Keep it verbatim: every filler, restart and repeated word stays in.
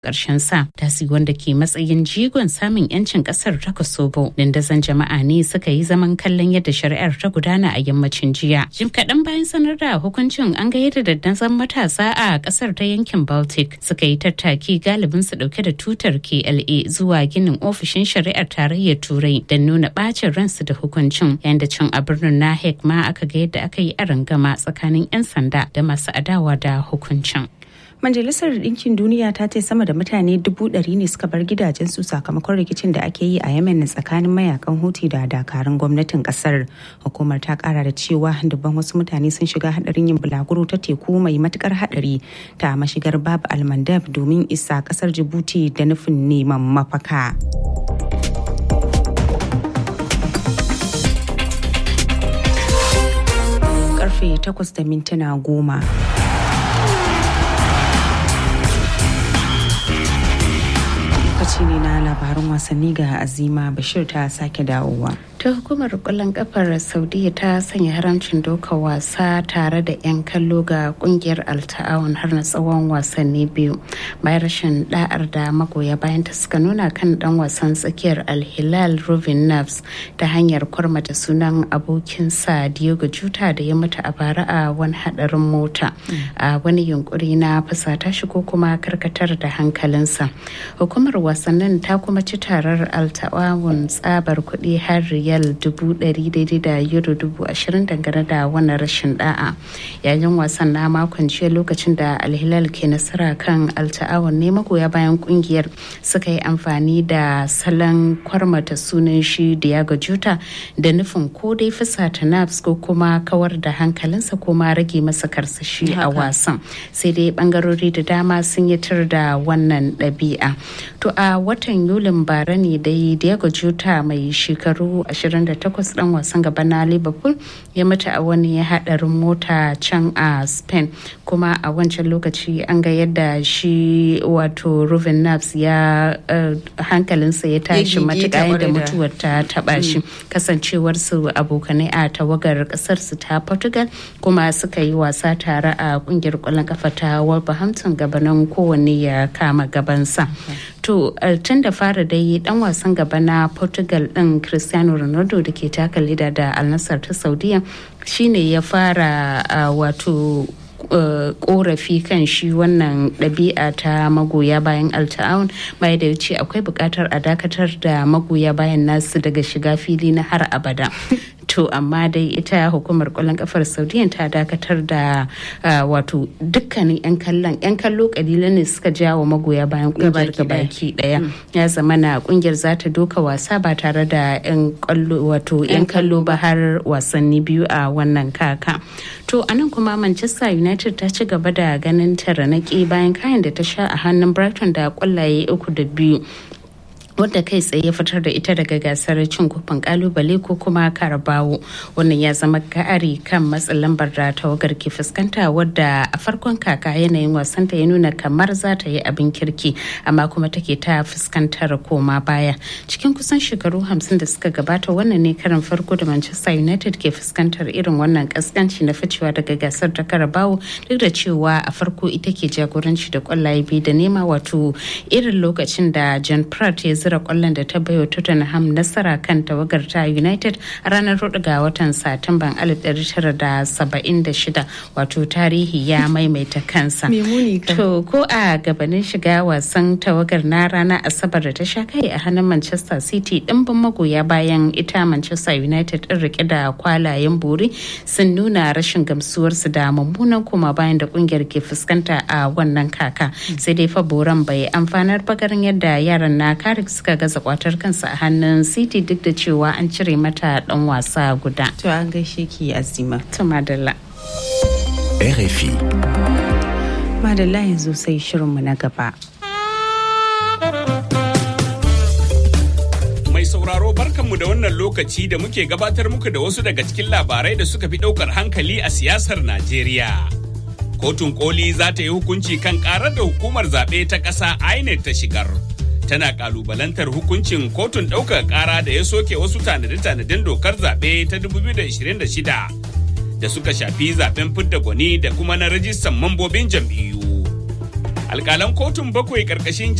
ƙarshen sa. Tasi wanda ke matsayin jigon samun yancin ƙasar ta Kosovo. Dandazon jama'a ne suka yi zaman kallon yadda shari'ar ta gudana a yammacin jiya. Jim kaɗan bayan sanar da hukuncin an ga yadda dandazon matasa a ƙasar ta yankin Baltic suka yi tattaki galibin su ɗauke da tutar K L A zuwa ginin ofishin shari'ar tarayyar Turai don nuna ɓacin ransu da hukuncin. Yayin da can a birnin na Hague ma aka ga yadda aka yi arangama tsakanin 'yan sanda da masu adawa da hukuncin. Majalisar Ɗinkin Duniya ta ce sama da mutane dubu ɗari ne suka bar gidajensu sakamakon rikicin da ake yi a Yemen tsakanin mayakan Houthi da dakarun gwamnatin ƙasar. Hukumar ta ƙara da cewa dubban wasu mutane sun shiga haɗarin yin bulaguro ta teku mai matukar haɗari ta mashigar Bab al-Mandab domin isa ƙasar Djibouti da nufin neman mafaka. Karfe takwas da mintuna goma. Lokaci ne na labarin wasanni ga Azima Bashir ta sake dawowa. Ta hukumar kwallon kafar Saudiya ta sanya haramcin doka wasa tare da 'yan kallo ga kungiyar Al-Ta'awun har na tsawon wasanni biyu. Bayan rashin da'ar da magoya bayan ta suka nuna kan dan wasan tsakiyar Al-Hilal Ruben Neves ta hanyar kwarmata sunan abokinsa Diogo Jota da ya mutu a bara a wani hadarin mota a wani yunkuri na fusata shi ko kuma karkatar da hankalinsa. Hukumar wasannin ta kuma ci tarar Al-Ta'awun tsabar kuɗi har riyal dubu ɗari daidai da euro dubu ashirin dangane da wannan rashin da'a. Yayin wasan na makon jiya lokacin da Al-Hilal ke nasara kan Al-Ta'awun ne magoya bayan kungiyar suka yi amfani da salon kwarmata sunan shi Diogo Jota da nufin ko dai fusata Neves ko kuma kawar da hankalinsa ko ma rage masa karsashi a wasan. Sai dai bangarori da dama sun yi tir da wannan ɗabi'a. To a watan Yulin bara ne dai Diogo Jota mai shekaru ashirin da takwas dan wasan gaba na Liverpool ya mutu a wani hadarin mota can a Spain, kuma a wancan lokaci an ga yadda shi wato Ruben Neves ya uh, hankalinsa ya tashi matuƙa da mutuwar ta taba shi, kasancewar su abokanai a tawagar kasar su ta Portugal kuma suka yi wasa tare a kungiyar kwallon kafa ta Wolverhampton gabanin kowanne ya kama gabansa. To tun da fara dai dan wasan gaba na Portugal din Cristiano Ronaldo da ke taka leda da Al Nassr ta Saudiya shine ya fara uh, wato korafi kan shi wannan ɗabi'a ta magoya bayan Al-Ta'awun, bai da wuce akwai buƙatar a dakatar da magoya bayan nasu daga shiga fili na har abada. To amma dai ita hukumar kwallon kafar Saudiya ta dakatar da wato dukkanin 'yan kallon 'yan kallo kalilan ne suka jawo magoya bayan kungiyar gabaki daya. Ya zama na kungiyar za ta doka wasa ba tare da 'yan kallo wato 'yan kallo ba har wasanni biyu a wannan kaka. To anan kuma Manchester United ta ci gaba da ganin taranaki bayan kayan da ta sha a hannun Brighton da kwallaye uku da biyu. wadda kai tsaye ya fitar da ita daga gasar cin kofin kalubale ko kuma karabawo. Wannan ya zama ka'ari kan matsin lambar da tawagar ke fuskanta, wadda a farkon kaka yanayin wasanta ya nuna kamar za ta yi abin kirki amma kuma take ta fuskantar koma baya. Cikin kusan shekaru hamsin da suka gabata, wannan ne karin farko da Manchester United ke fuskantar irin wannan kaskanci na ficewa daga gasar ta karabawo, duk da cewa a farko ita ke jagoranci da kwallaye biyu da nema, wato irin lokacin da John Pratt ya zira kwallon da ta baiwa Tottenham nasara kan tawagar ta United a ranar hudu ga watan Satumban alif ɗari tara da saba'in da shida, wato tarihi ya maimaita kansa. To ko a gabanin shiga wasan tawagar na ranar Asabar da ta sha kai a hannun Manchester City, dimbin magoya bayan ita Manchester United din rike da kwalayen buri sun nuna rashin gamsuwarsu da mummunan koma bayan da kungiyar ke fuskanta a wannan kaka. Sai dai fa boran bai amfanar bagarin yadda yaran na Carrick suka gaza kwatar kansu a hannun City, duk da cewa an cire mata dan wasa guda. To an gaishe ki Azima. To madalla. R F I. Madalla, yanzu sai shirinmu na gaba. Mai sauraro, barkanmu da wannan lokaci da muke gabatar muku da wasu daga cikin labarai da suka fi daukar hankali a siyasar Najeriya. Kotun koli za ta yi hukunci kan karar da hukumar zaɓe ta ƙasa I N E C ta shigar. Tana kalubalantar hukuncin kotun ɗaukar ƙara da ya soke wasu tanade-tanaden dokar zaɓe ta dubu biyu da ashirin da shida da suka shafi zaɓen fidda gwani da kuma na rajistan mambobin jam'iyyu. Alƙalan kotun bakwai ƙarƙashin